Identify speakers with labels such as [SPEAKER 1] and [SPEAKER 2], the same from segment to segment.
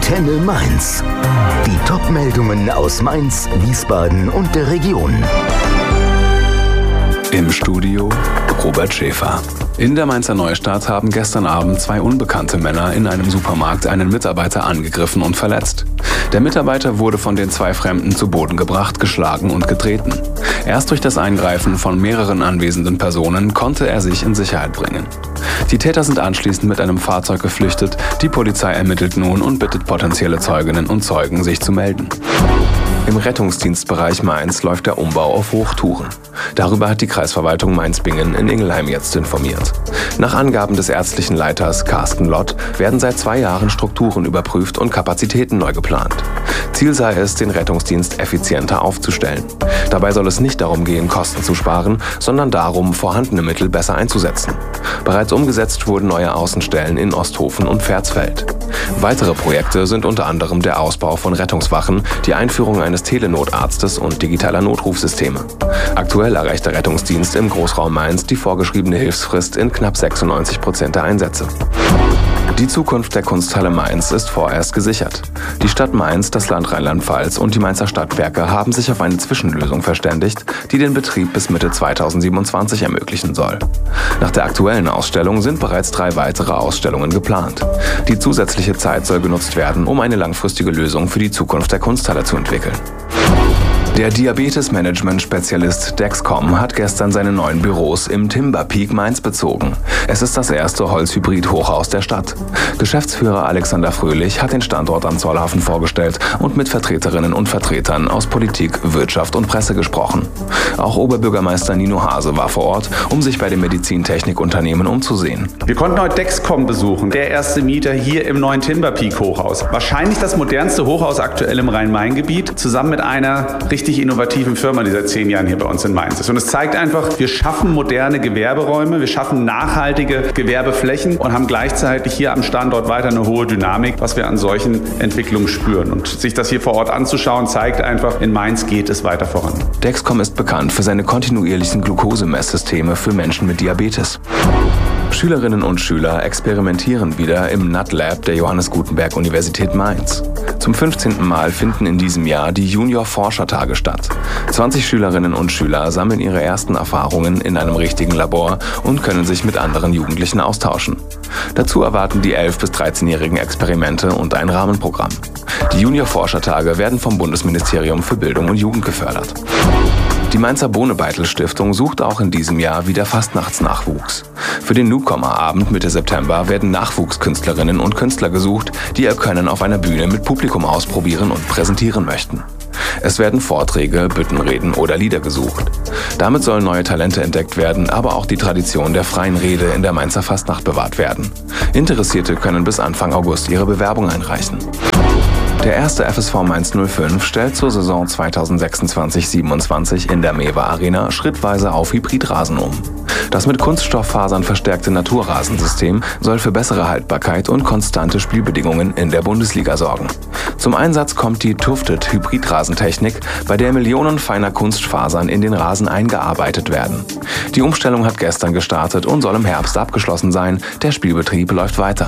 [SPEAKER 1] Antenne Mainz. Die Top-Meldungen aus Mainz, Wiesbaden und der Region.
[SPEAKER 2] Im Studio Robert Schäfer. In der Mainzer Neustadt haben gestern Abend 2 unbekannte Männer in einem Supermarkt einen Mitarbeiter angegriffen und verletzt. Der Mitarbeiter wurde von den 2 Fremden zu Boden gebracht, geschlagen und getreten. Erst durch das Eingreifen von mehreren anwesenden Personen konnte er sich in Sicherheit bringen. Die Täter sind anschließend mit einem Fahrzeug geflüchtet. Die Polizei ermittelt nun und bittet potenzielle Zeuginnen und Zeugen, sich zu melden. Im Rettungsdienstbereich Mainz läuft der Umbau auf Hochtouren. Darüber hat die Kreisverwaltung Mainz-Bingen in Ingelheim jetzt informiert. Nach Angaben des ärztlichen Leiters Carsten Lott werden seit 2 Jahren Strukturen überprüft und Kapazitäten neu geplant. Ziel sei es, den Rettungsdienst effizienter aufzustellen. Dabei soll es nicht darum gehen, Kosten zu sparen, sondern darum, vorhandene Mittel besser einzusetzen. Bereits umgesetzt wurden neue Außenstellen in Osthofen und Pferdsfeld. Weitere Projekte sind unter anderem der Ausbau von Rettungswachen, die Einführung eines Telenotarztes und digitaler Notrufsysteme. Aktuell erreicht der Rettungsdienst im Großraum Mainz die vorgeschriebene Hilfsfrist in knapp 96% der Einsätze. Die Zukunft der Kunsthalle Mainz ist vorerst gesichert. Die Stadt Mainz, das Land Rheinland-Pfalz und die Mainzer Stadtwerke haben sich auf eine Zwischenlösung verständigt, die den Betrieb bis Mitte 2027 ermöglichen soll. Nach der aktuellen Ausstellung sind bereits 3 weitere Ausstellungen geplant. Die zusätzliche Zeit soll genutzt werden, um eine langfristige Lösung für die Zukunft der Kunsthalle zu entwickeln. Der Diabetes-Management-Spezialist Dexcom hat gestern seine neuen Büros im Timber-Peak Mainz bezogen. Es ist das erste Holzhybrid-Hochhaus der Stadt. Geschäftsführer Alexander Fröhlich hat den Standort am Zollhafen vorgestellt und mit Vertreterinnen und Vertretern aus Politik, Wirtschaft und Presse gesprochen. Auch Oberbürgermeister Nino Hase war vor Ort, um sich bei dem Medizintechnikunternehmen umzusehen.
[SPEAKER 3] Wir konnten heute Dexcom besuchen, der erste Mieter hier im neuen Timber-Peak-Hochhaus. Wahrscheinlich das modernste Hochhaus aktuell im Rhein-Main-Gebiet, zusammen mit einer richtig innovativen Firma, die seit 10 Jahren hier bei uns in Mainz ist. Und es zeigt einfach, wir schaffen moderne Gewerberäume, wir schaffen nachhaltige Gewerbeflächen und haben gleichzeitig hier am Standort weiter eine hohe Dynamik, was wir an solchen Entwicklungen spüren. Und sich das hier vor Ort anzuschauen, zeigt einfach, in Mainz geht es weiter voran.
[SPEAKER 2] Dexcom ist bekannt für seine kontinuierlichen Glukosemesssysteme für Menschen mit Diabetes. Schülerinnen und Schüler experimentieren wieder im NatLab der Johannes Gutenberg Universität Mainz. Zum 15. Mal finden in diesem Jahr die Junior-Forschertage statt. 20 Schülerinnen und Schüler sammeln ihre ersten Erfahrungen in einem richtigen Labor und können sich mit anderen Jugendlichen austauschen. Dazu erwarten die 11- bis 13-jährigen Experimente und ein Rahmenprogramm. Die Junior-Forschertage werden vom Bundesministerium für Bildung und Jugend gefördert. Die Mainzer Bonebeitel-Stiftung sucht auch in diesem Jahr wieder Fastnachtsnachwuchs. Für den Newcomer-Abend Mitte September werden Nachwuchskünstlerinnen und Künstler gesucht, die ihr Können auf einer Bühne mit Publikum ausprobieren und präsentieren möchten. Es werden Vorträge, Büttenreden oder Lieder gesucht. Damit sollen neue Talente entdeckt werden, aber auch die Tradition der freien Rede in der Mainzer Fastnacht bewahrt werden. Interessierte können bis Anfang August ihre Bewerbung einreichen. Der erste FSV Mainz 05 stellt zur Saison 2026/27 in der Mewa Arena schrittweise auf Hybridrasen um. Das mit Kunststofffasern verstärkte Naturrasensystem soll für bessere Haltbarkeit und konstante Spielbedingungen in der Bundesliga sorgen. Zum Einsatz kommt die Tufted Hybridrasentechnik, bei der Millionen feiner Kunstfasern in den Rasen eingearbeitet werden. Die Umstellung hat gestern gestartet und soll im Herbst abgeschlossen sein. Der Spielbetrieb läuft weiter.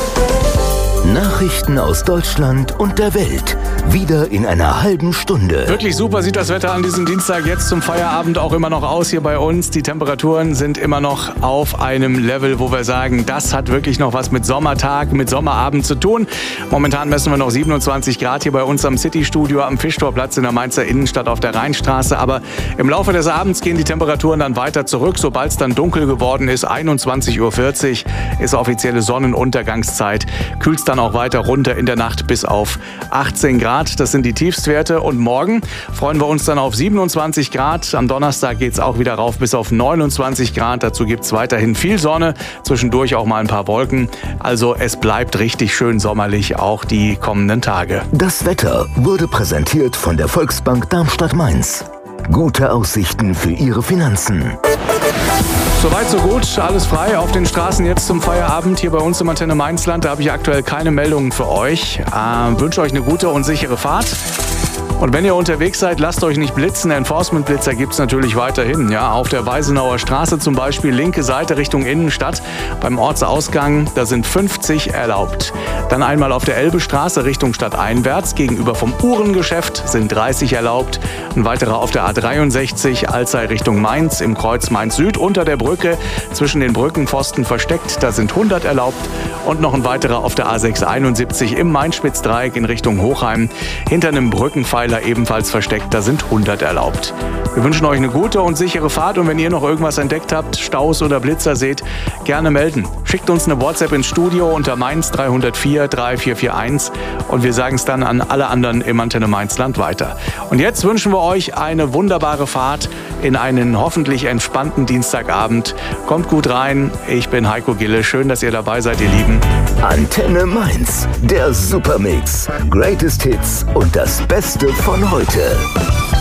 [SPEAKER 1] Nachrichten aus Deutschland und der Welt. Wieder in einer halben Stunde.
[SPEAKER 4] Wirklich super sieht das Wetter an diesem Dienstag jetzt zum Feierabend auch immer noch aus hier bei uns. Die Temperaturen sind immer noch auf einem Level, wo wir sagen, das hat wirklich noch was mit Sommertag, mit Sommerabend zu tun. Momentan messen wir noch 27 Grad hier bei uns am City-Studio am Fischtorplatz in der Mainzer Innenstadt auf der Rheinstraße. Aber im Laufe des Abends gehen die Temperaturen dann weiter zurück. Sobald es dann dunkel geworden ist, 21:40 Uhr ist offizielle Sonnenuntergangszeit, kühlt es dann auch weiter runter in der Nacht bis auf 18 Grad. Das sind die Tiefstwerte. Und morgen freuen wir uns dann auf 27 Grad. Am Donnerstag geht es auch wieder rauf bis auf 29 Grad. Dazu gibt es weiterhin viel Sonne, zwischendurch auch mal ein paar Wolken. Also es bleibt richtig schön sommerlich auch die kommenden Tage.
[SPEAKER 1] Das Wetter wurde präsentiert von der Volksbank Darmstadt-Mainz. Gute Aussichten für Ihre Finanzen.
[SPEAKER 4] Soweit, so gut. Alles frei auf den Straßen jetzt zum Feierabend hier bei uns im Antenne Mainzland. Da habe ich aktuell keine Meldungen für euch. Wünsche euch eine gute und sichere Fahrt. Und wenn ihr unterwegs seid, lasst euch nicht blitzen. Enforcement-Blitzer gibt es natürlich weiterhin. Ja, auf der Weisenauer Straße zum Beispiel, linke Seite Richtung Innenstadt. Beim Ortsausgang, da sind 50 erlaubt. Dann einmal auf der Elbestraße Richtung Stadteinwärts. Gegenüber vom Uhrengeschäft sind 30 erlaubt. Ein weiterer auf der A63, Alzey Richtung Mainz, im Kreuz Mainz-Süd unter der Brücke. Zwischen den Brückenpfosten versteckt, da sind 100 erlaubt. Und noch ein weiterer auf der A671 im Main-Spitz-Dreieck in Richtung Hochheim. Hinter einem Brückenpfeiler ebenfalls versteckt, da sind 100 erlaubt. Wir wünschen euch eine gute und sichere Fahrt und wenn ihr noch irgendwas entdeckt habt, Staus oder Blitzer seht, gerne melden. Schickt uns eine WhatsApp ins Studio unter Mainz 304 3441 und wir sagen es dann an alle anderen im Antenne Mainz Land weiter. Und jetzt wünschen wir euch eine wunderbare Fahrt in einen hoffentlich entspannten Dienstagabend. Kommt gut rein. Ich bin Heiko Gille. Schön, dass ihr dabei seid, ihr Lieben.
[SPEAKER 1] Antenne Mainz, der Supermix. Greatest Hits und das Beste von heute.